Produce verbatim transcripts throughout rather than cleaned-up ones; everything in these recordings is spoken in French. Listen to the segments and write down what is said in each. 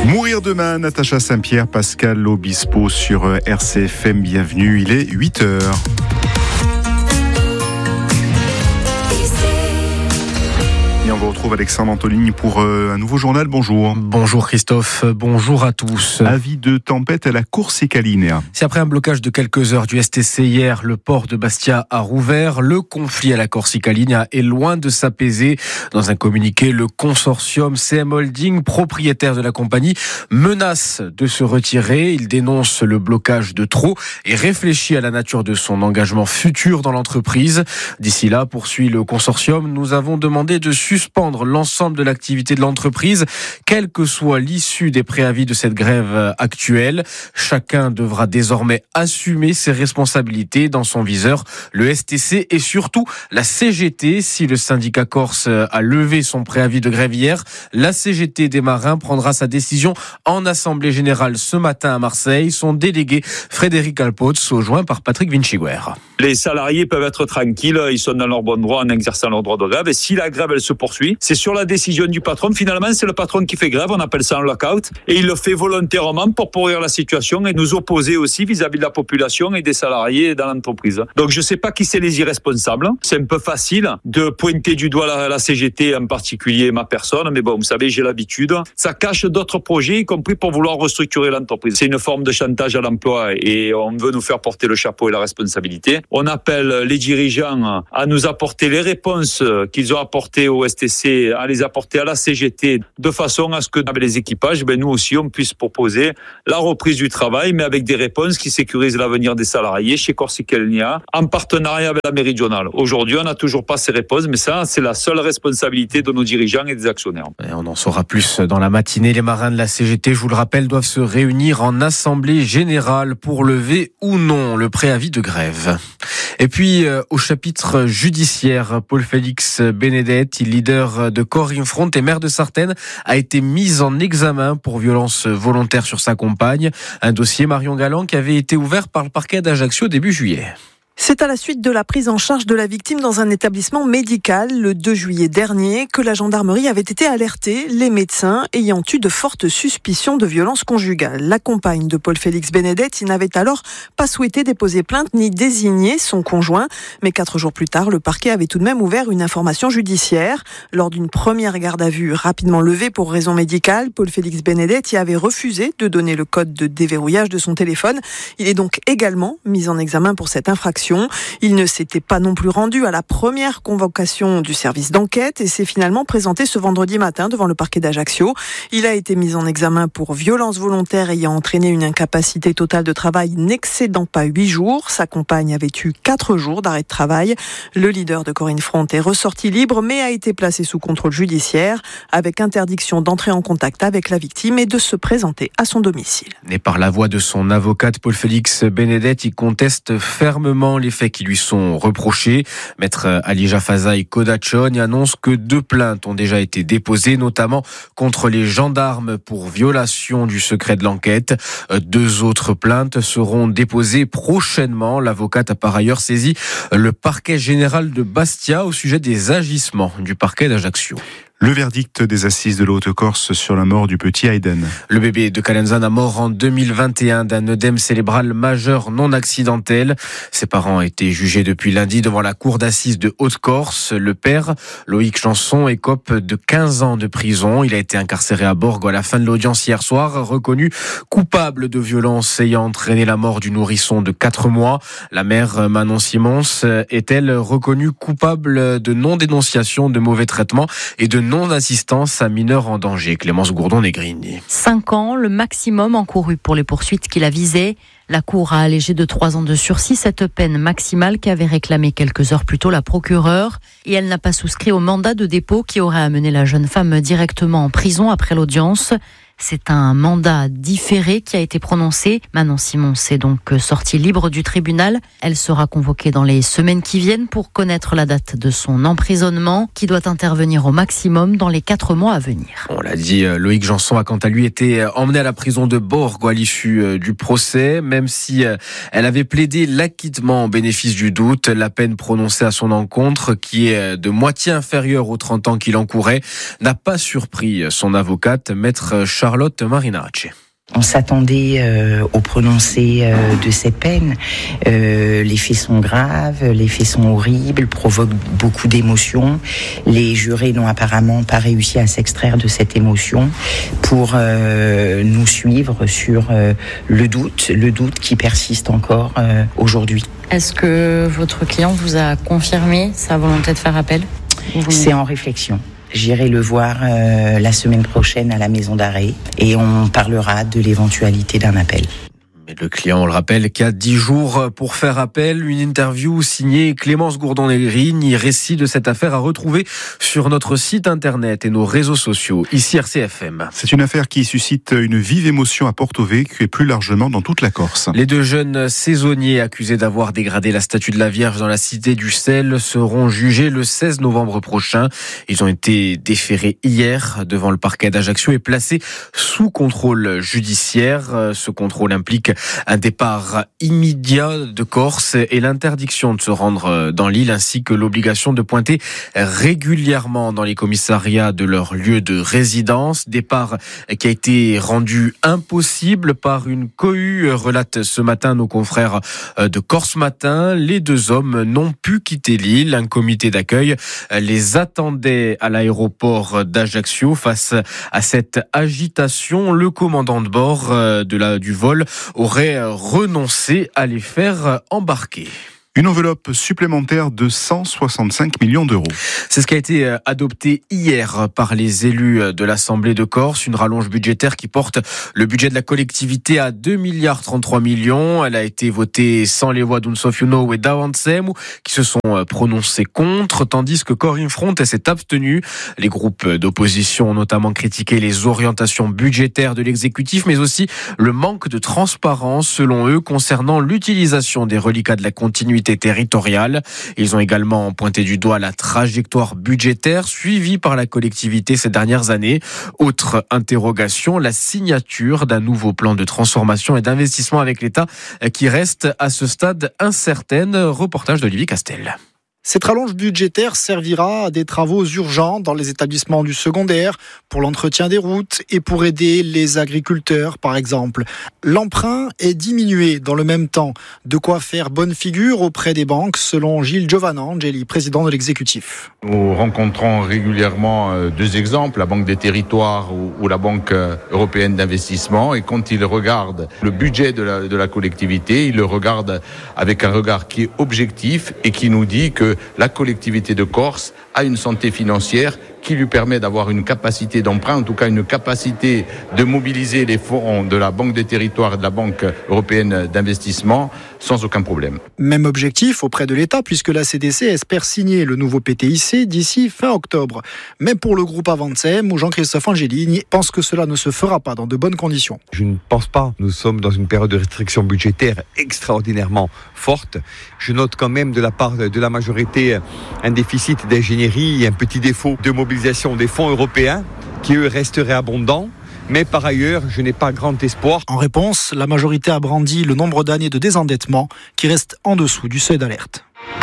Mourir demain, Natacha Saint-Pierre, Pascal Obispo sur R C F M. Bienvenue, il est huit heures. Et on vous retrouve Alexandre Antolini pour euh, un nouveau journal. Bonjour. Bonjour Christophe, bonjour à tous. Avis de tempête à la Corsicaline. C'est après un blocage de quelques heures du S T C hier, le port de Bastia a rouvert. Le conflit à la Corsicaline est loin de s'apaiser. Dans un communiqué, le consortium C M Holding, propriétaire de la compagnie, menace de se retirer. Il dénonce le blocage de trop et réfléchit à la nature de son engagement futur dans l'entreprise. D'ici là, poursuit le consortium, nous avons demandé de suspendre suspendre l'ensemble de l'activité de l'entreprise, quelle que soit l'issue des préavis de cette grève actuelle. Chacun devra désormais assumer ses responsabilités. Dans son viseur, le S T C et surtout la C G T. Si le syndicat corse a levé son préavis de grève hier, la C G T des marins prendra sa décision en assemblée générale ce matin à Marseille. Son délégué Frédéric Alpotz, rejoint par Patrick Vinciguer. Les salariés peuvent être tranquilles, ils sont dans leur bon droit en exerçant leur droit de grève. Et si la grève elle se poursuit, c'est sur la décision du patron. Finalement, c'est le patron qui fait grève, on appelle ça un lockout. Et il le fait volontairement pour pourrir la situation et nous opposer aussi vis-à-vis de la population et des salariés dans l'entreprise. Donc je ne sais pas qui c'est les irresponsables. C'est un peu facile de pointer du doigt la, la C G T, en particulier ma personne. Mais bon, vous savez, j'ai l'habitude. Ça cache d'autres projets, y compris pour vouloir restructurer l'entreprise. C'est une forme de chantage à l'emploi et on veut nous faire porter le chapeau et la responsabilité. On appelle les dirigeants à nous apporter les réponses qu'ils ont apportées au S T C, à les apporter à la C G T, de façon à ce que avec les équipages, ben nous aussi, on puisse proposer la reprise du travail, mais avec des réponses qui sécurisent l'avenir des salariés chez Corsicaline, en partenariat avec la méridionale. Aujourd'hui, on n'a toujours pas ces réponses, mais ça, c'est la seule responsabilité de nos dirigeants et des actionnaires. Et on en saura plus dans la matinée. Les marins de la C G T, je vous le rappelle, doivent se réunir en assemblée générale pour lever ou non le préavis de grève. Et puis, euh, au chapitre judiciaire, Paul-Félix Benedette, leader de Corps Infront et maire de Sartène, a été mis en examen pour violence volontaire sur sa compagne. Un dossier, Marion Galland, qui avait été ouvert par le parquet d'Ajaccio début juillet. C'est à la suite de la prise en charge de la victime dans un établissement médical le deux juillet dernier que la gendarmerie avait été alertée, les médecins ayant eu de fortes suspicions de violence conjugale. La compagne de Paul-Félix Benedette n'avait alors pas souhaité déposer plainte ni désigner son conjoint. Mais quatre jours plus tard, le parquet avait tout de même ouvert une information judiciaire. Lors d'une première garde à vue rapidement levée pour raison médicale, Paul-Félix Benedette y avait refusé de donner le code de déverrouillage de son téléphone. Il est donc également mis en examen pour cette infraction. Il ne s'était pas non plus rendu à la première convocation du service d'enquête et s'est finalement présenté ce vendredi matin devant le parquet d'Ajaccio. Il a été mis en examen pour violence volontaire ayant entraîné une incapacité totale de travail n'excédant pas huit jours. Sa compagne avait eu quatre jours d'arrêt de travail. Le leader de Corps Infront est ressorti libre mais a été placé sous contrôle judiciaire avec interdiction d'entrer en contact avec la victime et de se présenter à son domicile. Et par la voix de son avocate, Paul-Félix Benedette, il conteste fermement les faits qui lui sont reprochés. Maître Alija Fazaï Kodachon annonce que deux plaintes ont déjà été déposées, notamment contre les gendarmes pour violation du secret de l'enquête. Deux autres plaintes seront déposées prochainement. L'avocate a par ailleurs saisi le parquet général de Bastia au sujet des agissements du parquet d'Ajaccio. Le verdict des assises de la Haute-Corse sur la mort du petit Hayden. Le bébé de Calenzane a mort en deux mille vingt et un d'un œdème cérébral majeur non accidentel. Ses parents ont été jugés depuis lundi devant la cour d'assises de Haute-Corse. Le père, Loïc Janson, écope de quinze ans de prison. Il a été incarcéré à Borgo à la fin de l'audience hier soir, reconnu coupable de violences ayant entraîné la mort du nourrisson de quatre mois. La mère, Manon Simons, est-elle reconnue coupable de non-dénonciation de mauvais traitements et de non-assistance à mineurs en danger. Clémence Gourdon-Negrini. Cinq ans, le maximum encouru pour les poursuites qu'il a visées. La Cour a allégé de trois ans de sursis cette peine maximale qu'avait réclamée quelques heures plus tôt la procureure. Et elle n'a pas souscrit au mandat de dépôt qui aurait amené la jeune femme directement en prison après l'audience. C'est un mandat différé qui a été prononcé. Manon Simon s'est donc sortie libre du tribunal. Elle sera convoquée dans les semaines qui viennent pour connaître la date de son emprisonnement qui doit intervenir au maximum dans les quatre mois à venir. On l'a dit, Loïc Janson a quant à lui été emmené à la prison de Borgo à l'issue du procès. Même si elle avait plaidé l'acquittement au bénéfice du doute, la peine prononcée à son encontre, qui est de moitié inférieure aux trente ans qu'il encourait, n'a pas surpris son avocate, maître Charles Charlotte Marinacci. On s'attendait euh, au prononcé euh, de cette peine. Euh, les faits sont graves, les faits sont horribles, provoquent beaucoup d'émotions. Les jurés n'ont apparemment pas réussi à s'extraire de cette émotion pour euh, nous suivre sur euh, le doute, le doute qui persiste encore euh, aujourd'hui. Est-ce que votre client vous a confirmé sa volonté de faire appel ? C'est en réflexion. J'irai le voir euh, la semaine prochaine à la maison d'arrêt et on parlera de l'éventualité d'un appel. Mais le client, on le rappelle, qui a dix jours pour faire appel. Une interview signée Clémence Gourdon-Negrini, récit de cette affaire à retrouver sur notre site internet et nos réseaux sociaux. Ici R C F M. C'est une affaire qui suscite une vive émotion à Porto-Vecchio et plus largement dans toute la Corse. Les deux jeunes saisonniers accusés d'avoir dégradé la statue de la Vierge dans la cité du Sel seront jugés le seize novembre prochain. Ils ont été déférés hier devant le parquet d'Ajaccio et placés sous contrôle judiciaire. Ce contrôle implique un départ immédiat de Corse et l'interdiction de se rendre dans l'île ainsi que l'obligation de pointer régulièrement dans les commissariats de leur lieu de résidence. Départ qui a été rendu impossible par une cohue, relate ce matin nos confrères de Corse Matin. Les deux hommes n'ont pu quitter l'île. Un comité d'accueil les attendait à l'aéroport d'Ajaccio. Face à cette agitation, le commandant de bord de la, du vol aurait renoncé à les faire embarquer. Une enveloppe supplémentaire de cent soixante-cinq millions d'euros. C'est ce qui a été adopté hier par les élus de l'Assemblée de Corse. Une rallonge budgétaire qui porte le budget de la collectivité à deux virgule trente-trois milliards. Elle a été votée sans les voix d'Unsofiuno et d'Avansem qui se sont prononcés contre, tandis que Corinne Front s'est abstenue. Les groupes d'opposition ont notamment critiqué les orientations budgétaires de l'exécutif, mais aussi le manque de transparence, selon eux, concernant l'utilisation des reliquats de la continuité territoriale. Ils ont également pointé du doigt la trajectoire budgétaire suivie par la collectivité ces dernières années. Autre interrogation, la signature d'un nouveau plan de transformation et d'investissement avec l'État qui reste à ce stade incertaine. Reportage d'Olivier Castel. Cette rallonge budgétaire servira à des travaux urgents dans les établissements du secondaire, pour l'entretien des routes et pour aider les agriculteurs, par exemple. L'emprunt est diminué dans le même temps. De quoi faire bonne figure auprès des banques, selon Gilles Giovanangeli, président de l'exécutif. Nous rencontrons régulièrement deux exemples, la Banque des Territoires ou la Banque européenne d'investissement. Et quand ils regardent le budget de la, de la collectivité, ils le regardent avec un regard qui est objectif et qui nous dit que la collectivité de Corse a une santé financière qui lui permet d'avoir une capacité d'emprunt, en tout cas une capacité de mobiliser les fonds de la Banque des Territoires et de la Banque européenne d'investissement sans aucun problème. Même objectif auprès de l'État, puisque la C D C espère signer le nouveau P T I C d'ici fin octobre. Mais pour le groupe Avansem, où Jean-Christophe Angelini pense que cela ne se fera pas dans de bonnes conditions. Je ne pense pas. Nous sommes dans une période de restriction budgétaire extraordinairement forte. Je note quand même de la part de la majorité un déficit d'ingénierie et un petit défaut de mobilisation des fonds européens qui, eux, resteraient abondants. Mais par ailleurs, je n'ai pas grand espoir. En réponse, la majorité a brandi le nombre d'années de désendettement qui reste en dessous du seuil d'alerte.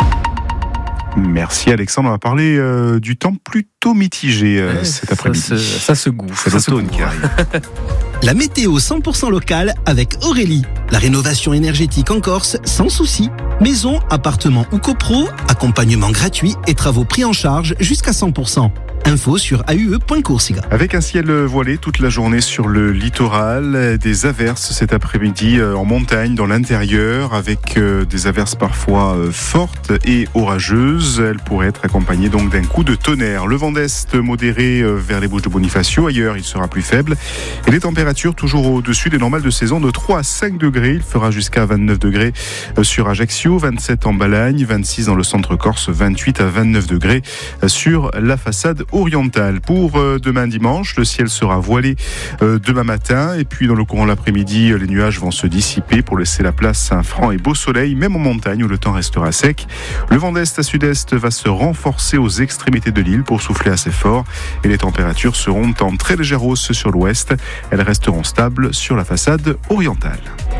Merci Alexandre. On va parler euh, du temps plutôt mitigé euh, ouais, cet après-midi. Ça se, ça se gouffe. C'est l'automne qui arrive. La météo cent pour cent locale avec Aurélie. La rénovation énergétique en Corse sans souci. Maison, appartement ou copro, accompagnement gratuit et travaux pris en charge jusqu'à cent pour cent. Info sur a u e point corsica. Avec un ciel voilé toute la journée sur le littoral, des averses cet après-midi en montagne, dans l'intérieur, avec des averses parfois fortes et orageuses. Elles pourraient être accompagnées donc d'un coup de tonnerre. Le vent d'est modéré vers les Bouches de Bonifacio. Ailleurs, il sera plus faible. Et les températures toujours au-dessus des normales de saison de trois à cinq degrés. Il fera jusqu'à vingt-neuf degrés sur Ajaccio, vingt-sept en Balagne, vingt-six dans le centre corse, vingt-huit à vingt-neuf degrés sur la façade orientale. Pour demain dimanche, le ciel sera voilé demain matin et puis dans le courant de l'après-midi, les nuages vont se dissiper pour laisser la place à un franc et beau soleil, même en montagne où le temps restera sec. Le vent d'est à sud-est va se renforcer aux extrémités de l'île pour souffler assez fort et les températures seront en très légère hausse sur l'ouest. Elles resteront stables sur la façade orientale.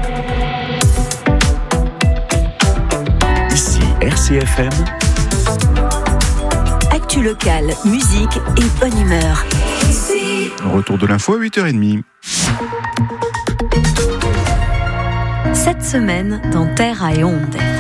Ici R C F M. Actu locale, musique et bonne humeur. Retour de l'info à huit heures trente. Cette semaine, dans Terra et Onde.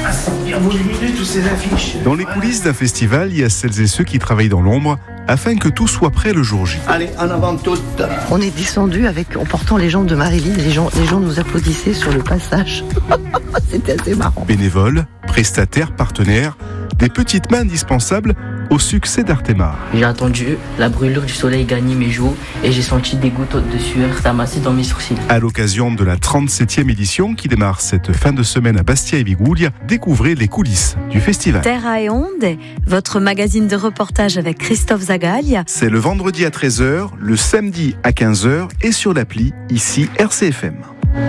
Dans les coulisses d'un festival, il y a celles et ceux qui travaillent dans l'ombre afin que tout soit prêt le jour J. Allez, en avant toutes. On est descendu avec, en portant les jambes de Marie-Lise. Les gens, les gens nous applaudissaient sur le passage. C'était assez marrant. Bénévoles, prestataires, partenaires, des petites mains indispensables au succès d'Artemar. J'ai attendu la brûlure du soleil gagner mes joues et j'ai senti des gouttes de sueur s'amasser dans mes sourcils. À l'occasion de la trente-septième édition qui démarre cette fin de semaine à Bastia et Bigoulia, découvrez les coulisses du festival. Terra et Onde, votre magazine de reportage avec Christophe Zagaglia. C'est le vendredi à treize heures, le samedi à quinze heures et sur l'appli, ici R C F M.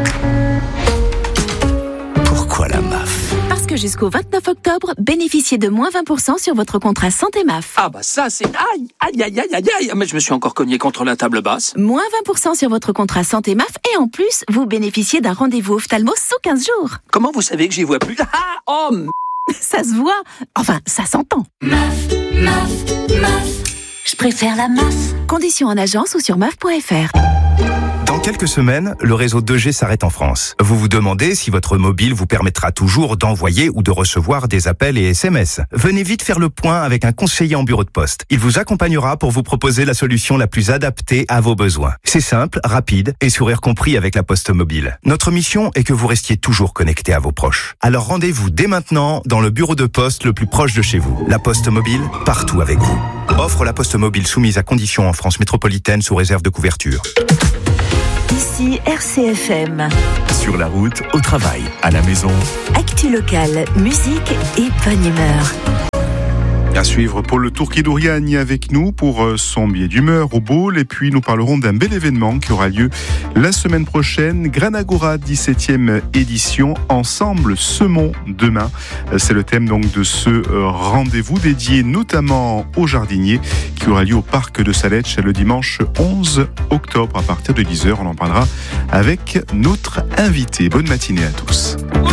Pourquoi la M A F ? Parce que jusqu'au vingt-neuf octobre, bénéficiez de moins vingt pour cent sur votre contrat santé M A F. Ah bah ça c'est... Aïe, aïe, aïe, aïe, aïe, aïe, mais je me suis encore cogné contre la table basse. Moins vingt pour cent sur votre contrat santé M A F et en plus, vous bénéficiez d'un rendez-vous ophtalmo sous quinze jours. Comment vous savez que j'y vois plus ? Ah, oh m... Ça se voit. Enfin, ça s'entend. M A F, M A F, M A F. Je préfère la M A F. Conditions en agence ou sur M A F point F R. Dans quelques semaines, le réseau deux G s'arrête en France. Vous vous demandez si votre mobile vous permettra toujours d'envoyer ou de recevoir des appels et S M S. Venez vite faire le point avec un conseiller en bureau de poste. Il vous accompagnera pour vous proposer la solution la plus adaptée à vos besoins. C'est simple, rapide et sourire compris avec la Poste Mobile. Notre mission est que vous restiez toujours connecté à vos proches. Alors rendez-vous dès maintenant dans le bureau de poste le plus proche de chez vous. La Poste Mobile, partout avec vous. Offre la Poste Mobile soumise à conditions en France métropolitaine sous réserve de couverture. Ici R C F M. Sur la route, au travail, à la maison. Actu locale, musique et bonne humeur. À suivre Paul Tourquidouriagne avec nous pour son billet d'humeur au bowl. Et puis nous parlerons d'un bel événement qui aura lieu la semaine prochaine. Granagora, dix-septième édition. Ensemble, semons demain. C'est le thème donc de ce rendez-vous dédié notamment aux jardiniers qui aura lieu au parc de Saletch le dimanche onze octobre à partir de dix heures. On en parlera avec notre invité. Bonne matinée à tous.